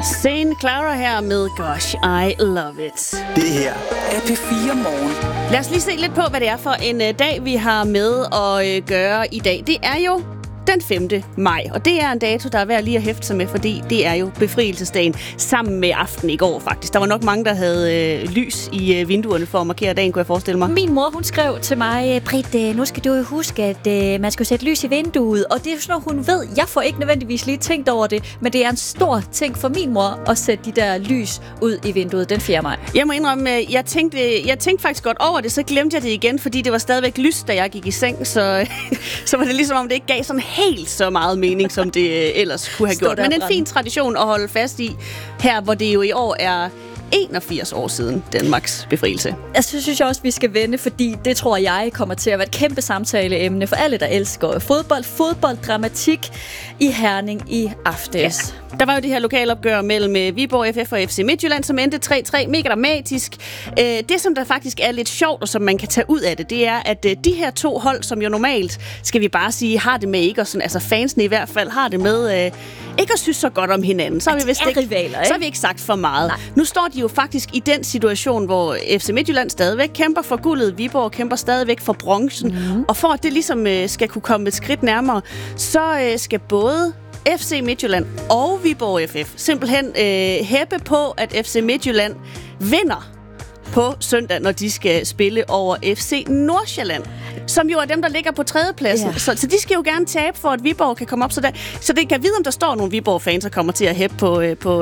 St. Clara her med Gosh, I Love It. Det her er P4 Morgen. Lad os lige se lidt på, hvad det er for en dag, vi har med at gøre i dag. Det er jo den 5. maj, og det er en dato, der er værd lige at hæfte sig med, fordi det er jo befrielsesdagen sammen med aften i går faktisk. Der var nok mange, der havde lys i vinduerne for at markere dagen, kunne jeg forestille mig. Min mor, hun skrev til mig, Britt, nu skal du jo huske, at man skal sætte lys i vinduet, og det er jo sådan noget, hun ved. Jeg får ikke nødvendigvis lige tænkt over det, men det er en stor ting for min mor at sætte de der lys ud i vinduet den 4. maj. Jeg må indrømme, jeg tænkte faktisk godt over det, så glemte jeg det igen, fordi det var stadigvæk lyst, da jeg gik i seng, så var det ligesom om det ikke gav sådan helt så meget mening, som det ellers kunne have gjort. Men en fin tradition at holde fast i her, hvor det jo i år er 81 år siden Danmarks befrielse. Jeg synes også, vi skal vende, fordi det tror jeg kommer til at være et kæmpe samtaleemne for alle, der elsker fodbolddramatik i Herning i aftes. Ja. Der var jo det her lokalopgør mellem Viborg FF og FC Midtjylland, som endte 3-3. Mega dramatisk. Det, som der faktisk er lidt sjovt, og som man kan tage ud af det, det er, at de her to hold, som jo normalt, skal vi bare sige, har det med ikke, og sådan, altså fansene i hvert fald, har det med ikke at synes så godt om hinanden. Så har vi vist ikke rivaler, så har vi ikke sagt for meget. Nej. Nu står de jo faktisk i den situation, hvor FC Midtjylland stadigvæk kæmper for guldet, Viborg kæmper stadigvæk for bronzen, og for at det ligesom skal kunne komme et skridt nærmere, så skal både FC Midtjylland og Viborg FF simpelthen hæppe på, at FC Midtjylland vinder på søndag, når de skal spille over FC Nordsjælland, som jo er dem, der ligger på tredjepladsen. Ja. Så de skal jo gerne tabe, for at Viborg kan komme op. Så det kan vide, om der står nogle Viborg-fans, der kommer til at hæppe på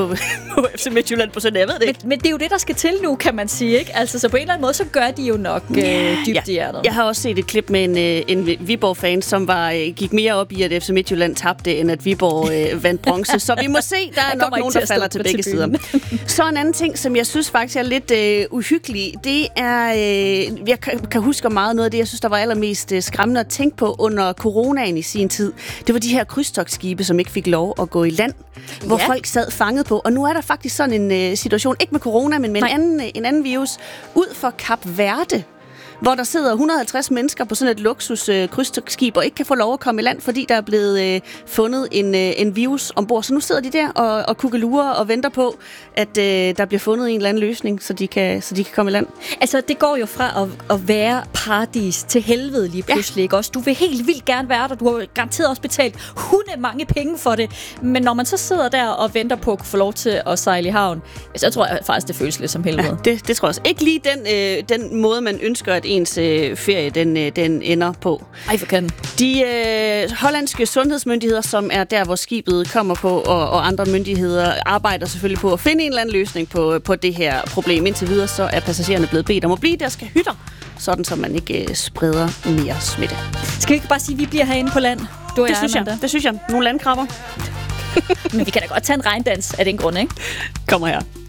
FC Midtjylland på søndag. Jeg ved det ikke. Men det er jo det, der skal til nu, kan man sige, ikke? Altså, så på en eller anden måde, så gør de jo nok dybt i hjertet. Jeg har også set et klip med en Viborg-fan, som gik mere op i, at FC Midtjylland tabte, end at Viborg vandt bronze. Så vi må se, der er nok nogen, der falder til begge sider. Så en anden ting, som jeg synes faktisk er lidt uhyggelig, det er, jeg kan huske meget noget af det, jeg synes, der var allermest skræmmende at tænke på under coronaen i sin tid. Det var de her krydstogtskibe, som ikke fik lov at gå i land, hvor folk sad fanget på. Og nu er der faktisk sådan en situation, ikke med corona, men med en anden virus, ud for Kap Verde, hvor der sidder 150 mennesker på sådan et luksus krydstogtskib og ikke kan få lov at komme i land, fordi der er blevet fundet en virus ombord. Så nu sidder de der og kukkelurer og venter på, at der bliver fundet en eller anden løsning, så de kan komme i land. Altså, det går jo fra at være paradis til helvede lige pludselig, ikke også? Du vil helt vildt gerne være der, du har garanteret også betalt mange penge for det, men når man så sidder der og venter på at få lov til at sejle i havn, så tror jeg faktisk, det føles lidt som helvede. Ja, det tror jeg også. Ikke lige den måde, man ønsker, at ens ferie den ender på. Ej, for kan. De hollandske sundhedsmyndigheder, som er der, hvor skibet kommer på, og andre myndigheder arbejder selvfølgelig på at finde en eller anden løsning på det her problem. Indtil videre så er passagererne blevet bedt om at blive der, skal hytter, sådan så man ikke spreder mere smitte. Skal vi ikke bare sige, at vi bliver herinde på land? Det synes jeg. Nogle landkrabber. Men vi kan da godt tage en regndans af den grund, ikke? Kommer her.